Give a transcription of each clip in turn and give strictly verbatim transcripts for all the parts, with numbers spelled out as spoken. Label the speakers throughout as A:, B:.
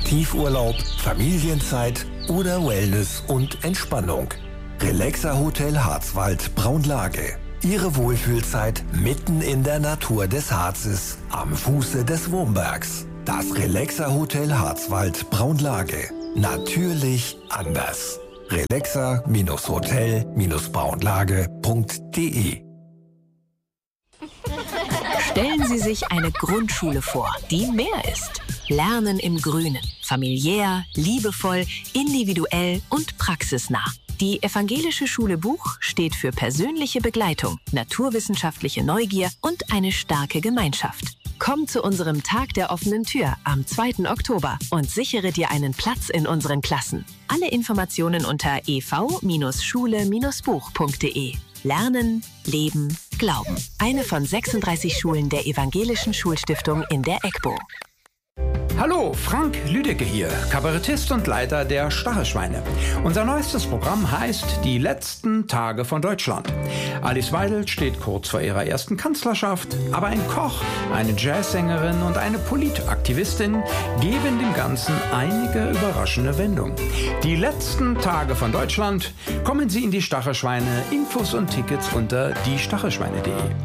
A: Aktivurlaub, Familienzeit oder Wellness und Entspannung. Relaxa Hotel Harzwald Braunlage. Ihre Wohlfühlzeit mitten in der Natur des Harzes am Fuße des Wurmbergs. Das Relaxa Hotel Harzwald Braunlage. Natürlich anders. relaxa Hotel Braunlage punkt de.
B: Stellen Sie sich eine Grundschule vor, die mehr ist. Lernen im Grünen. Familiär, liebevoll, individuell und praxisnah. Die Evangelische Schule Buch steht für persönliche Begleitung, naturwissenschaftliche Neugier und eine starke Gemeinschaft. Komm zu unserem Tag der offenen Tür am zweiten Oktober und sichere dir einen Platz in unseren Klassen. Alle Informationen unter e v Schule Buch punkt de. Lernen, Leben, Glauben. Eine von sechsunddreißig Schulen der Evangelischen Schulstiftung in der EGBO.
C: Hallo, Frank Lüdecke hier, Kabarettist und Leiter der Stachelschweine. Unser neuestes Programm heißt Die letzten Tage von Deutschland. Alice Weidel steht kurz vor ihrer ersten Kanzlerschaft, aber ein Koch, eine Jazzsängerin und eine Politaktivistin geben dem Ganzen einige überraschende Wendungen. Die letzten Tage von Deutschland. Kommen Sie in die Stachelschweine. Infos und Tickets unter die stachelschweine punkt de.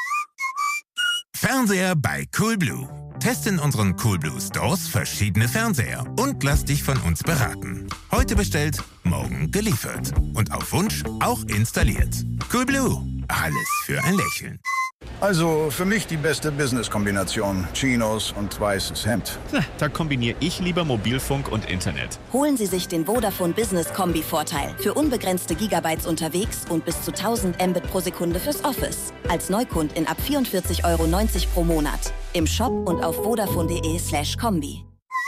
D: Fernseher bei Coolblue. Teste in unseren Coolblue Stores verschiedene Fernseher und lass dich von uns beraten. Heute bestellt, morgen geliefert. Und auf Wunsch auch installiert. Coolblue. Alles für ein Lächeln.
E: Also für mich die beste Business-Kombination. Chinos und weißes Hemd.
F: Da kombiniere ich lieber Mobilfunk und Internet.
G: Holen Sie sich den Vodafone Business Kombi-Vorteil. Für unbegrenzte Gigabytes unterwegs und bis zu tausend Mbit pro Sekunde fürs Office. Als Neukundin ab vierundvierzig Euro neunzig pro Monat. Im Shop und auf vodafone punkt de slash kombi.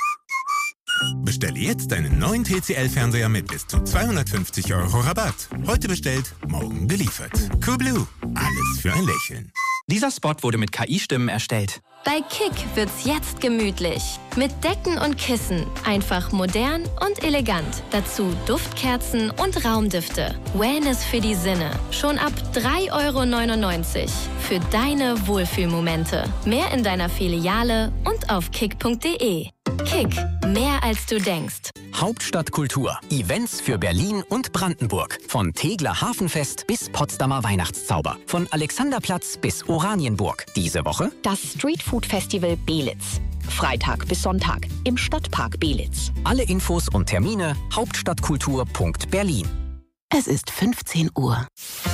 D: Bestelle jetzt deinen neuen T C L-Fernseher mit bis zu zweihundertfünfzig Euro Rabatt. Heute bestellt, morgen geliefert. Coolblue. Alles für ein Lächeln.
H: Dieser Spot wurde mit K I-Stimmen erstellt.
I: Bei Kick wird's jetzt gemütlich. Mit Decken und Kissen. Einfach modern und elegant. Dazu Duftkerzen und Raumdüfte. Wellness für die Sinne. Schon ab drei Euro neunundneunzig. Für deine Wohlfühlmomente. Mehr in deiner Filiale und auf kick punkt de. Kick. Mehr als du denkst.
H: Hauptstadtkultur. Events für Berlin und Brandenburg. Von Tegler Hafenfest bis Potsdamer Weihnachtszauber. Von Alexanderplatz bis Oranienburg. Diese Woche
J: das Streetfood Festival Belitz. Freitag bis Sonntag im Stadtpark Belitz.
H: Alle Infos und Termine hauptstadtkultur punkt berlin.
K: Es ist fünfzehn Uhr.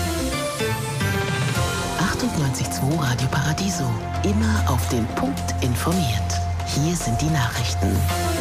K: achtundneunzig Komma zwei Radio Paradiso. Immer auf den Punkt informiert. Hier sind die Nachrichten.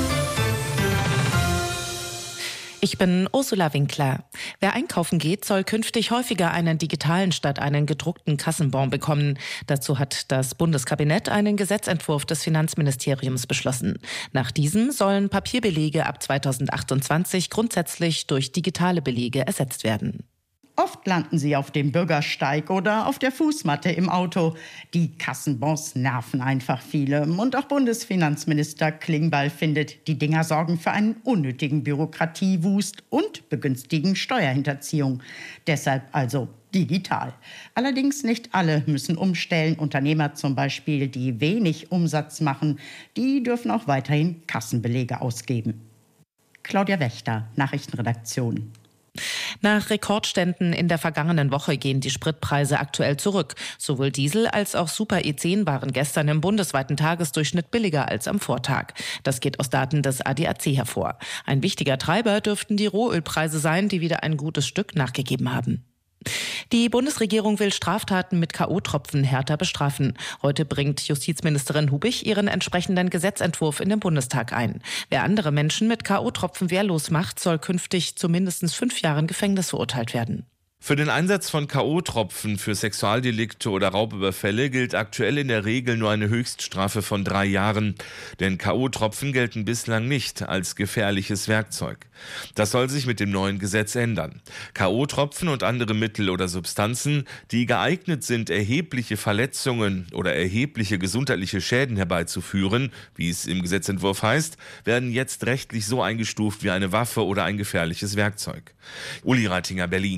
L: Ich bin Ursula Winkler. Wer einkaufen geht, soll künftig häufiger einen digitalen statt einen gedruckten Kassenbon bekommen. Dazu hat das Bundeskabinett einen Gesetzentwurf des Finanzministeriums beschlossen. Nach diesem sollen Papierbelege ab zweitausendachtundzwanzig grundsätzlich durch digitale Belege ersetzt werden.
M: Oft landen sie auf dem Bürgersteig oder auf der Fußmatte im Auto. Die Kassenbons nerven einfach viele. Und auch Bundesfinanzminister Klingbeil findet, die Dinger sorgen für einen unnötigen Bürokratiewust und begünstigen Steuerhinterziehung. Deshalb also digital. Allerdings nicht alle müssen umstellen. Unternehmer zum Beispiel, die wenig Umsatz machen, die dürfen auch weiterhin Kassenbelege ausgeben. Claudia Wächter, Nachrichtenredaktion.
L: Nach Rekordständen in der vergangenen Woche gehen die Spritpreise aktuell zurück. Sowohl Diesel als auch Super E zehn waren gestern im bundesweiten Tagesdurchschnitt billiger als am Vortag. Das geht aus Daten des A D A C hervor. Ein wichtiger Treiber dürften die Rohölpreise sein, die wieder ein gutes Stück nachgegeben haben. Die Bundesregierung will Straftaten mit K O-Tropfen härter bestrafen. Heute bringt Justizministerin Hubich ihren entsprechenden Gesetzentwurf in den Bundestag ein. Wer andere Menschen mit K O-Tropfen wehrlos macht, soll künftig zu mindestens fünf Jahren Gefängnis verurteilt werden.
N: Für den Einsatz von K O-Tropfen für Sexualdelikte oder Raubüberfälle gilt aktuell in der Regel nur eine Höchststrafe von drei Jahren. Denn K O-Tropfen gelten bislang nicht als gefährliches Werkzeug. Das soll sich mit dem neuen Gesetz ändern. K O-Tropfen und andere Mittel oder Substanzen, die geeignet sind, erhebliche Verletzungen oder erhebliche gesundheitliche Schäden herbeizuführen, wie es im Gesetzentwurf heißt, werden jetzt rechtlich so eingestuft wie eine Waffe oder ein gefährliches Werkzeug. Uli Reitinger, Berlin.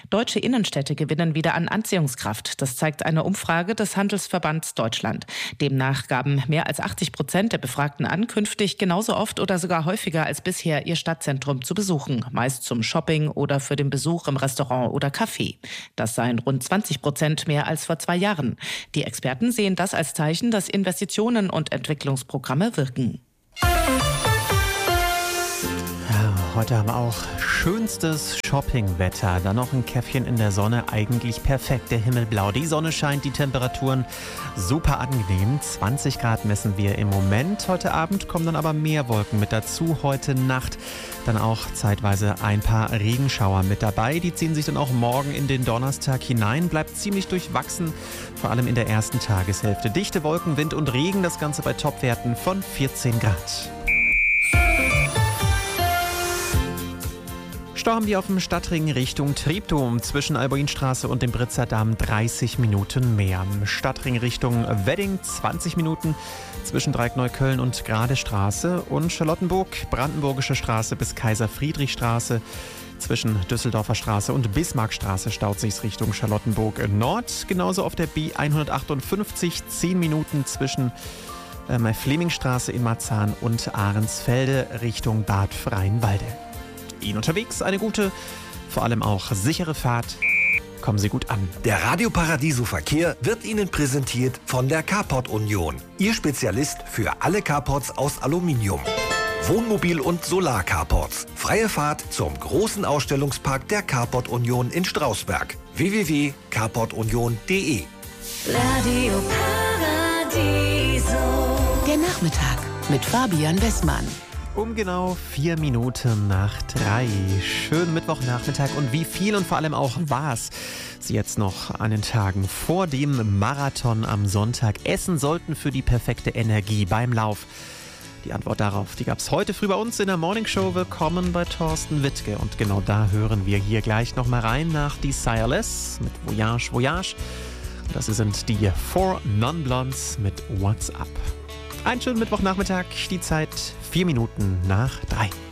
L: Deutsche Innenstädte gewinnen wieder an Anziehungskraft. Das zeigt eine Umfrage des Handelsverbands Deutschland. Demnach gaben mehr als achtzig Prozent der Befragten an, künftig genauso oft oder sogar häufiger als bisher ihr Stadtzentrum zu besuchen. Meist zum Shopping oder für den Besuch im Restaurant oder Café. Das seien rund zwanzig Prozent mehr als vor zwei Jahren. Die Experten sehen das als Zeichen, dass Investitionen und Entwicklungsprogramme wirken.
O: Heute haben wir auch schönstes Shoppingwetter. Dann noch ein Käffchen in der Sonne. Eigentlich perfekt, der Himmel blau. Die Sonne scheint, die Temperaturen super angenehm. zwanzig Grad messen wir im Moment. Heute Abend kommen dann aber mehr Wolken mit dazu. Heute Nacht dann auch zeitweise ein paar Regenschauer mit dabei. Die ziehen sich dann auch morgen in den Donnerstag hinein. Bleibt ziemlich durchwachsen, vor allem in der ersten Tageshälfte. Dichte Wolken, Wind und Regen, das Ganze bei Topwerten von vierzehn Grad. Stau haben wir auf dem Stadtring Richtung Treptow zwischen Albuinstraße und dem Britzer Damm dreißig Minuten mehr. Stadtring Richtung Wedding zwanzig Minuten zwischen Dreieckneukölln und Gradestraße und Charlottenburg, Brandenburgische Straße bis Kaiser-Friedrich-Straße. Zwischen Düsseldorfer Straße und Bismarckstraße staut sich's Richtung Charlottenburg Nord. Genauso auf der B hundertachtundfünfzig zehn Minuten zwischen ähm, Flemingstraße in Marzahn und Ahrensfelde Richtung Bad Freienwalde. Ihnen unterwegs eine gute, vor allem auch sichere Fahrt. Kommen Sie gut an.
A: Der Radio Paradiso Verkehr wird Ihnen präsentiert von der Carport Union. Ihr Spezialist für alle Carports aus Aluminium. Wohnmobil- und Solar-Carports. Freie Fahrt zum großen Ausstellungspark der Carport Union in Strausberg. w w w punkt carport union punkt d e.
K: Radio Paradiso. Der Nachmittag mit Fabian Westmann.
O: Um genau vier Minuten nach drei. Schönen Mittwochnachmittag und wie viel und vor allem auch was Sie jetzt noch an den Tagen vor dem Marathon am Sonntag essen sollten für die perfekte Energie beim Lauf. Die Antwort darauf, die gab es heute früh bei uns in der Morningshow. Willkommen bei Thorsten Wittke. Und genau da hören wir hier gleich nochmal rein nach Desireless mit Voyage, Voyage. Das sind die Four Non-Blondes mit What's Up. Einen schönen Mittwochnachmittag, die Zeit vier Minuten nach drei.